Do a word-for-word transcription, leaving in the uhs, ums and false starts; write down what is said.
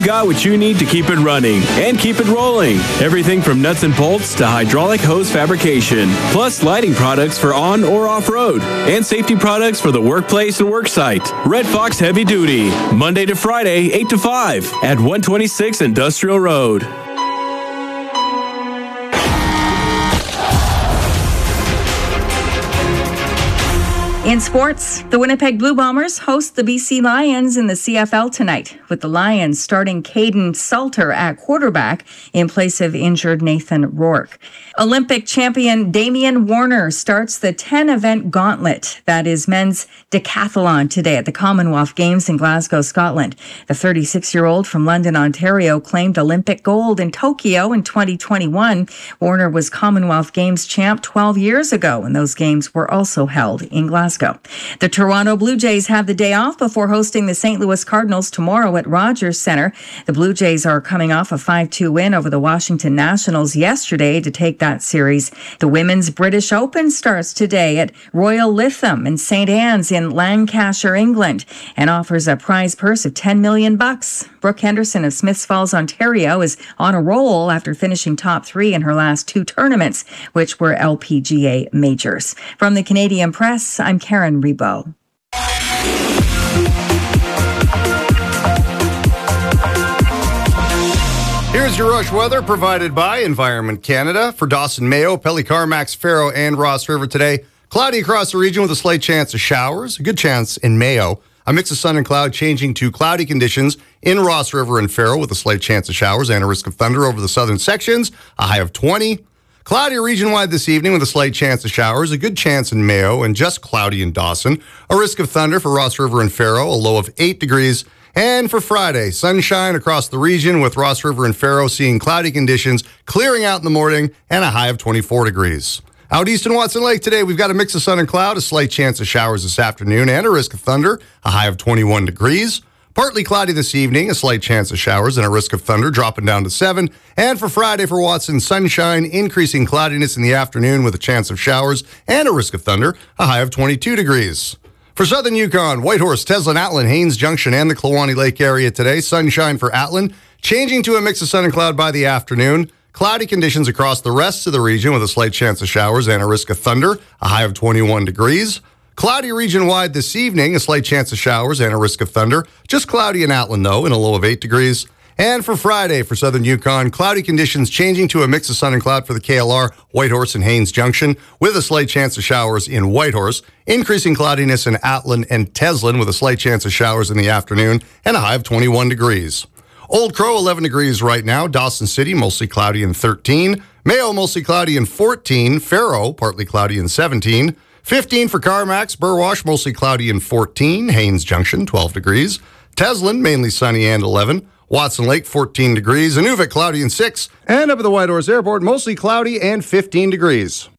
Got what you need to keep it running and keep it rolling. Everything from nuts and bolts to hydraulic hose fabrication, plus lighting products for on or off-road, and safety products for the workplace and worksite. Red Fox Heavy Duty, Monday to Friday, eight to five at one twenty-six Industrial Road. In sports, the Winnipeg Blue Bombers host the B C Lions in the C F L tonight, with the Lions starting Caden Salter at quarterback in place of injured Nathan Rourke. Olympic champion Damian Warner starts the ten-event gauntlet, that is men's decathlon, today at the Commonwealth Games in Glasgow, Scotland. The thirty-six-year-old from London, Ontario, claimed Olympic gold in Tokyo in twenty twenty-one. Warner was Commonwealth Games champ twelve years ago, and those games were also held in Glasgow. The Toronto Blue Jays have the day off before hosting the Saint Louis Cardinals tomorrow at Rogers Centre. The Blue Jays are coming off a five two win over the Washington Nationals yesterday to take that series. The Women's British Open starts today at Royal Lytham in Saint Anne's in Lancashire, England, and offers a prize purse of ten million bucks. Brooke Henderson of Smiths Falls, Ontario, is on a roll after finishing top three in her last two tournaments, which were L P G A majors. From the Canadian Press, I'm Karen Rebo. Here's your rush weather provided by Environment Canada. For Dawson, Mayo, Pelly, Carmacks, Faro, and Ross River today, cloudy across the region with a slight chance of showers. A good chance in Mayo. A mix of sun and cloud changing to cloudy conditions in Ross River and Faro with a slight chance of showers and a risk of thunder over the southern sections. A high of twenty. Cloudy region-wide this evening with a slight chance of showers. A good chance in Mayo and just cloudy in Dawson. A risk of thunder for Ross River and Faro. A low of eight degrees. And for Friday, sunshine across the region with Ross River and Faro seeing cloudy conditions, clearing out in the morning, and a high of twenty-four degrees. Out east in Watson Lake today, we've got a mix of sun and cloud, a slight chance of showers this afternoon, and a risk of thunder, a high of twenty-one degrees. Partly cloudy this evening, a slight chance of showers, and a risk of thunder dropping down to seven. And for Friday for Watson, sunshine, increasing cloudiness in the afternoon with a chance of showers and a risk of thunder, a high of twenty-two degrees. For southern Yukon, Whitehorse, Teslin, Atlin, Haines Junction, and the Klawani Lake area today, sunshine for Atlin, changing to a mix of sun and cloud by the afternoon. Cloudy conditions across the rest of the region with a slight chance of showers and a risk of thunder, a high of twenty-one degrees. Cloudy region-wide this evening, a slight chance of showers and a risk of thunder. Just cloudy in Atlin, though, in a low of eight degrees. And for Friday for southern Yukon, cloudy conditions changing to a mix of sun and cloud for the K L R, Whitehorse, and Haines Junction, with a slight chance of showers in Whitehorse. Increasing cloudiness in Atlin and Teslin with a slight chance of showers in the afternoon and a high of twenty-one degrees. Old Crow, eleven degrees right now. Dawson City, mostly cloudy and thirteen. Mayo, mostly cloudy and fourteen. Faro, partly cloudy and seventeen. fifteen for Carmacks. Burwash, mostly cloudy and fourteen. Haines Junction, twelve degrees. Teslin, mainly sunny and eleven. Watson Lake, fourteen degrees. Inuvik, cloudy and six. And up at the Whitehorse Airport, mostly cloudy and fifteen degrees.